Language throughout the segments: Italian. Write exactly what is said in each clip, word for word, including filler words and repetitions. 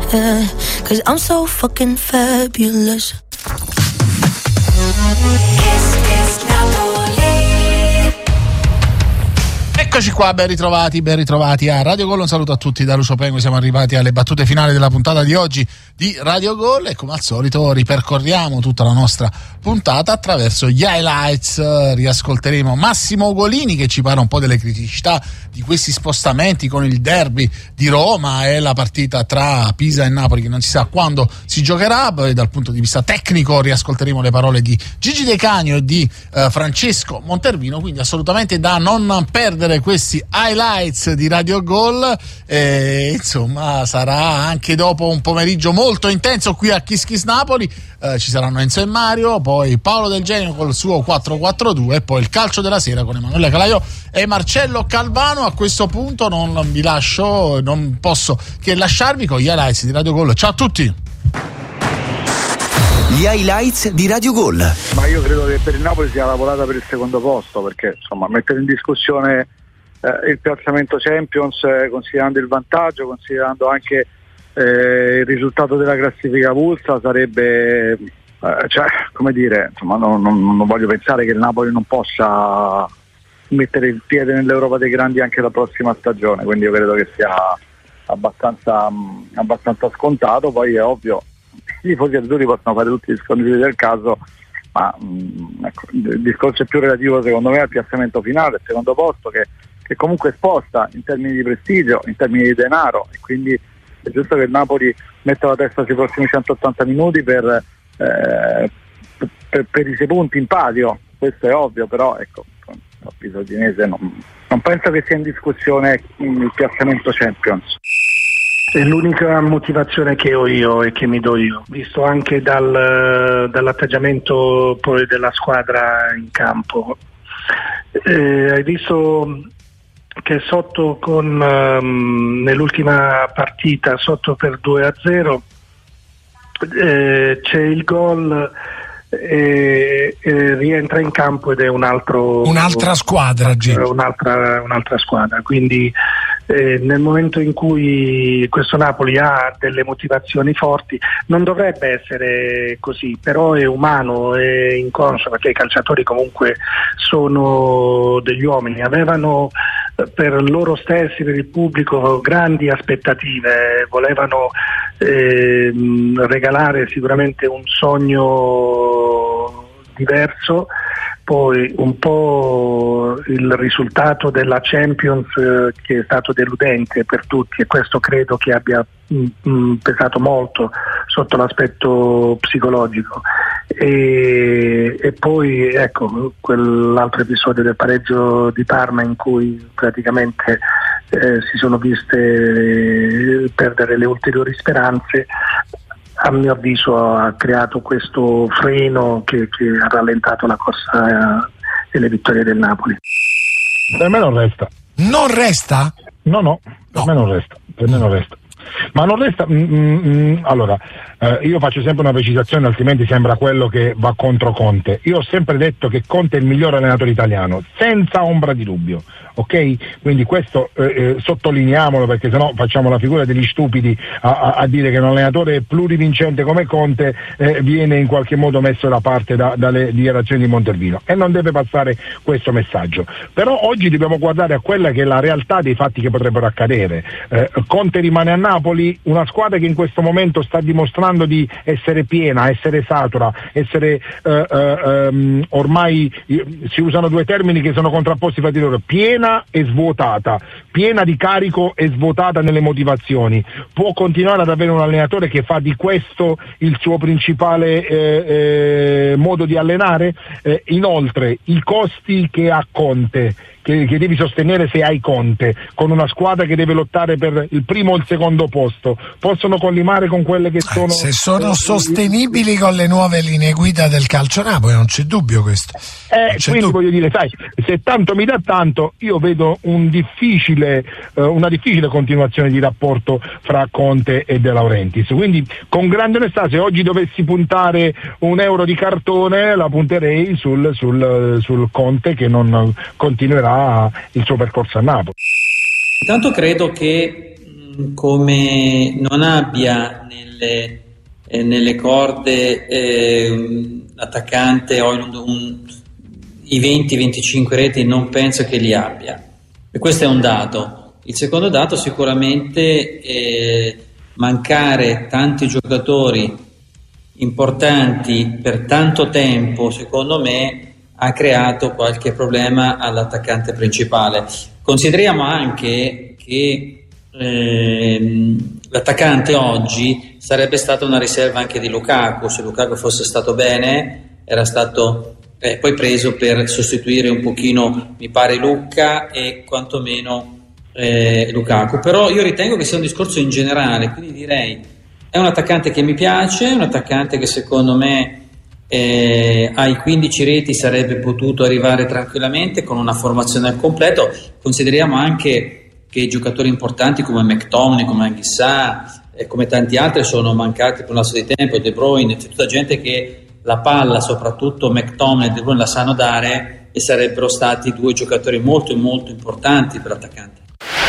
yeah. Cause I'm so fucking fabulous. Kiss, kiss, Napoli. Eccoci qua, ben ritrovati, ben ritrovati a Radio Gol. Un saluto a tutti da Lucio Pengo. Siamo arrivati alle battute finali della puntata di oggi di Radio Gol e come al solito ripercorriamo tutta la nostra puntata attraverso gli highlights. Riascolteremo Massimo Ugolini che ci parla un po' delle criticità di questi spostamenti con il derby di Roma e la partita tra Pisa e Napoli che non si sa quando si giocherà. Poi dal punto di vista tecnico riascolteremo le parole di Gigi De Canio e di eh, Francesco Montervino, quindi assolutamente da non perdere questi highlights di Radio Gol. E insomma sarà anche dopo un pomeriggio molto intenso qui a Kiss Kiss Napoli. Eh, ci saranno Enzo e Mario, poi Paolo Del Genio col suo quattro quattro due e poi il calcio della sera con Emanuele Calaio e Marcello Calvano. A questo punto non vi lascio, non posso che lasciarvi con gli highlights di Radio Gol. Ciao a tutti. Gli highlights di Radio Gol. Ma io credo che per il Napoli sia la volata per il secondo posto, perché insomma mettere in discussione eh, il piazzamento Champions eh, considerando il vantaggio, considerando anche eh, il risultato della classifica avulsa sarebbe eh, cioè come dire, insomma non, non, non voglio pensare che il Napoli non possa mettere il piede nell'Europa dei grandi anche la prossima stagione, quindi io credo che sia abbastanza mh, abbastanza scontato. Poi è ovvio i tifosi azzurri possono fare tutti gli scontri del caso, ma mh, ecco, il discorso è più relativo secondo me al piazzamento finale, al secondo posto che, che comunque sposta in termini di prestigio, in termini di denaro, e quindi è giusto che il Napoli metta la testa sui prossimi centottanta minuti per, eh, per, per i sei punti in palio, questo è ovvio, però ecco l'avviso Udinese non, non penso che sia in discussione il piazzamento Champions. È l'unica motivazione che ho io e che mi do io, visto anche dal, dall'atteggiamento poi della squadra in campo. Eh, hai visto che sotto con um, nell'ultima partita sotto per due a zero eh, c'è il gol e, e rientra in campo ed è un altro un'altra squadra un'altra, un'altra squadra, quindi eh, nel momento in cui questo Napoli ha delle motivazioni forti non dovrebbe essere così, però è umano, è inconscio, perché i calciatori comunque sono degli uomini, avevano per loro stessi, per il pubblico, grandi aspettative, volevano eh, regalare sicuramente un sogno diverso. Poi un po' il risultato della Champions eh, che è stato deludente per tutti, e questo credo che abbia mh, mh, pesato molto sotto l'aspetto psicologico. E, e poi ecco quell'altro episodio del pareggio di Parma in cui praticamente eh, si sono viste perdere le ulteriori speranze, a mio avviso ha creato questo freno che, che ha rallentato la corsa e le vittorie del Napoli. Per me non resta. Non resta? No, no, per no. me non resta. Per me non resta. Ma non resta. Mm, mm, allora, eh, io faccio sempre una precisazione, altrimenti sembra quello che va contro Conte. Io ho sempre detto che Conte è il miglior allenatore italiano, senza ombra di dubbio. Ok? Quindi questo eh, eh, sottolineiamolo, perché sennò facciamo la figura degli stupidi a, a, a dire che un allenatore plurivincente come Conte eh, viene in qualche modo messo da parte da, dalle dichiarazioni di Montervino, e non deve passare questo messaggio. Però oggi dobbiamo guardare a quella che è la realtà dei fatti che potrebbero accadere. Eh, Conte rimane a Napoli, una squadra che in questo momento sta dimostrando di essere piena, essere satura, essere eh, eh, um, ormai eh, si usano due termini che sono contrapposti fra di loro: piena e svuotata, piena di carico e svuotata nelle motivazioni. Può continuare ad avere un allenatore che fa di questo il suo principale eh, eh, modo di allenare? Eh, inoltre i costi che ha Conte, che, che devi sostenere se hai Conte, con una squadra che deve lottare per il primo o il secondo posto, possono collimare con quelle che sono... Se sono sostenibili con le nuove linee guida del calcio Napoli, non c'è dubbio questo. Eh, quindi dubbio. Voglio dire, sai, se tanto mi dà tanto, io vedo un difficile, eh, una difficile continuazione di rapporto fra Conte e De Laurentiis. Quindi, con grande onestà, se oggi dovessi puntare un euro di cartone, la punterei sul, sul, sul Conte che non continuerà il suo percorso a Napoli. Intanto credo che come non abbia nelle, eh, nelle corde eh, l'attaccante o un, un, i venti venticinque reti, non penso che li abbia, e questo è un dato. Il secondo dato sicuramente è mancare tanti giocatori importanti per tanto tempo, secondo me ha creato qualche problema all'attaccante principale. Consideriamo anche che ehm, l'attaccante oggi sarebbe stata una riserva anche di Lukaku. Se Lukaku fosse stato bene era stato eh, poi preso per sostituire un pochino, mi pare, Lucca e quantomeno eh, Lukaku. Però io ritengo che sia un discorso in generale, quindi direi è un attaccante che mi piace, un attaccante che secondo me Eh, ai quindici reti sarebbe potuto arrivare tranquillamente con una formazione al completo. Consideriamo anche che giocatori importanti come McTominay, come Anghissà e come tanti altri sono mancati per un lasso di tempo, De Bruyne, c'è tutta gente che la palla, soprattutto McTominay e De Bruyne, la sanno dare, e sarebbero stati due giocatori molto molto importanti per l'attaccante.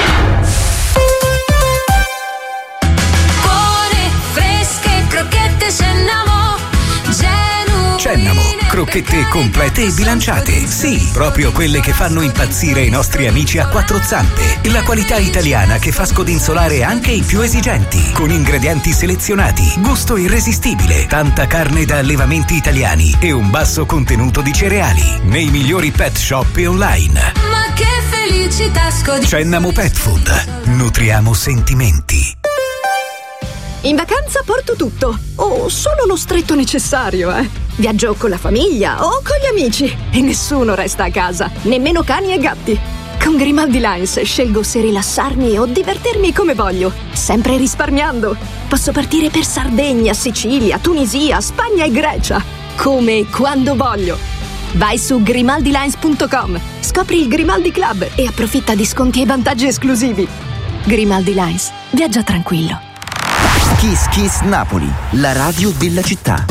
Buone, fresche, crocchette Cennamo. Cennamo, crocchette complete e bilanciate. Sì, proprio quelle che fanno impazzire i nostri amici a quattro zampe. La qualità italiana che fa scodinzolare anche i più esigenti. Con ingredienti selezionati, gusto irresistibile, tanta carne da allevamenti italiani e un basso contenuto di cereali. Nei migliori pet shop e online. Ma che felicità scodinzolare. Cennamo Pet Food. Nutriamo sentimenti. In vacanza porto tutto, o solo lo stretto necessario, eh. Viaggio con la famiglia o con gli amici e nessuno resta a casa, nemmeno cani e gatti. Con Grimaldi Lines scelgo se rilassarmi o divertirmi come voglio, sempre risparmiando. Posso partire per Sardegna, Sicilia, Tunisia, Spagna e Grecia, come e quando voglio. Vai su grimaldi lines punto com, scopri il Grimaldi Club e approfitta di sconti e vantaggi esclusivi. Grimaldi Lines, viaggia tranquillo. Kiss Kiss Napoli, la radio della città.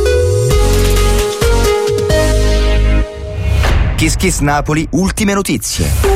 Kiss Kiss Napoli, ultime notizie.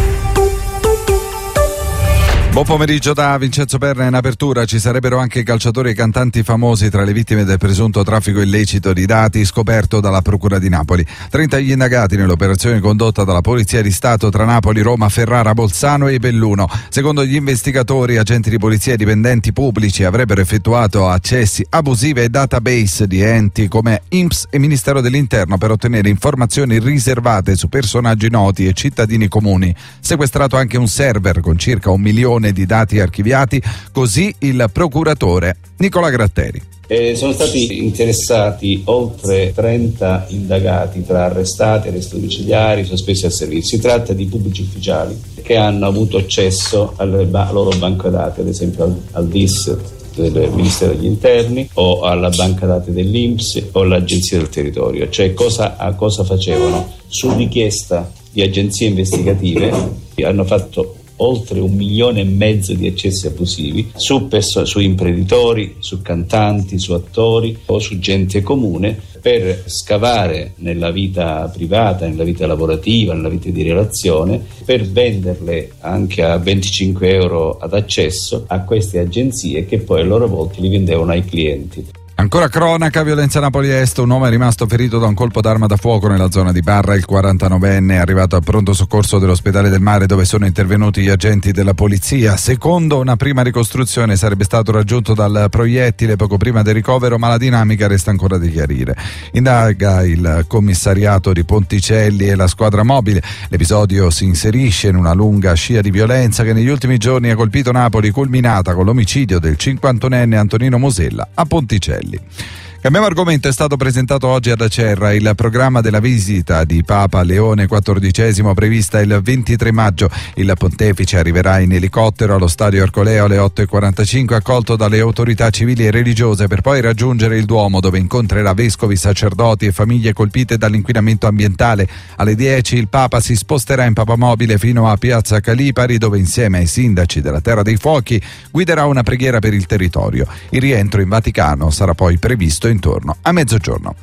Buon pomeriggio da Vincenzo Perna. In apertura ci sarebbero anche calciatori e cantanti famosi tra le vittime del presunto traffico illecito di dati scoperto dalla Procura di Napoli. trenta gli indagati nell'operazione condotta dalla Polizia di Stato tra Napoli, Roma, Ferrara, Bolzano e Belluno. Secondo gli investigatori, agenti di polizia e dipendenti pubblici avrebbero effettuato accessi abusivi ai database di enti come I N P S e Ministero dell'Interno per ottenere informazioni riservate su personaggi noti e cittadini comuni. Sequestrato anche un server con circa un milione di dati archiviati, così il procuratore Nicola Gratteri. Eh, sono stati interessati oltre trenta indagati tra arrestati, arresti domiciliari, sospesi al servizio. Si tratta di pubblici ufficiali che hanno avuto accesso alle ba- loro banche dati, ad esempio al, al D I S del Ministero degli Interni o alla banca dati dell'I N P S o all'Agenzia del Territorio. Cioè cosa, a cosa facevano? Su richiesta di agenzie investigative hanno fatto oltre un milione e mezzo di accessi abusivi su, perso- su imprenditori, su cantanti, su attori o su gente comune, per scavare nella vita privata, nella vita lavorativa, nella vita di relazione, per venderle anche a venticinque euro ad accesso a queste agenzie che poi a loro volta li vendevano ai clienti. Ancora cronaca, violenza a Napoli Est, un uomo è rimasto ferito da un colpo d'arma da fuoco nella zona di Barra. Il quarantanovenne è arrivato al pronto soccorso dell'ospedale del Mare, dove sono intervenuti gli agenti della polizia. Secondo una prima ricostruzione sarebbe stato raggiunto dal proiettile poco prima del ricovero, ma la dinamica resta ancora da chiarire. Indaga il commissariato di Ponticelli e la squadra mobile. L'episodio si inserisce in una lunga scia di violenza che negli ultimi giorni ha colpito Napoli, culminata con l'omicidio del cinquantunenne Antonino Mosella a Ponticelli. Cambiamo argomento. È stato presentato oggi ad Acerra il programma della visita di Papa Leone quattordicesimo, prevista il ventitré maggio. Il pontefice arriverà in elicottero allo stadio Ercoleo alle otto e quarantacinque, accolto dalle autorità civili e religiose, per poi raggiungere il Duomo, dove incontrerà vescovi, sacerdoti e famiglie colpite dall'inquinamento ambientale. Alle dieci il Papa si sposterà in papamobile fino a Piazza Calipari, dove insieme ai sindaci della Terra dei Fuochi guiderà una preghiera per il territorio. Il rientro in Vaticano sarà poi previsto intorno a mezzogiorno.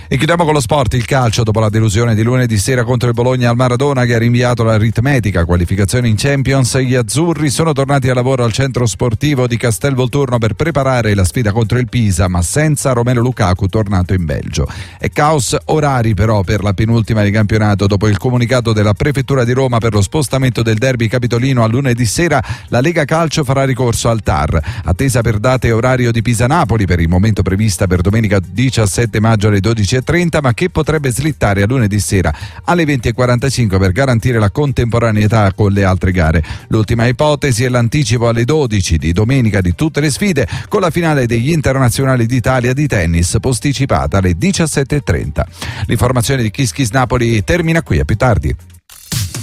E chiudiamo con lo sport, il calcio, dopo la delusione di lunedì sera contro il Bologna al Maradona che ha rinviato l'aritmetica qualificazione in Champions. Gli azzurri sono tornati a lavoro al centro sportivo di Castelvolturno per preparare la sfida contro il Pisa, ma senza Romelu Lukaku tornato in Belgio. E caos orari però per la penultima di campionato. Dopo il comunicato della prefettura di Roma per lo spostamento del derby capitolino a lunedì sera, la Lega Calcio farà ricorso al T A R. Attesa per date e orario di Pisa-Napoli, per il momento prevista per domenica diciassette maggio alle dodici e trenta, ma che potrebbe slittare a lunedì sera alle venti e quarantacinque per garantire la contemporaneità con le altre gare. L'ultima ipotesi è l'anticipo alle dodici di domenica di tutte le sfide, con la finale degli internazionali d'Italia di tennis posticipata alle diciassette e trenta. L'informazione di Kiss Kiss Napoli termina qui, a più tardi.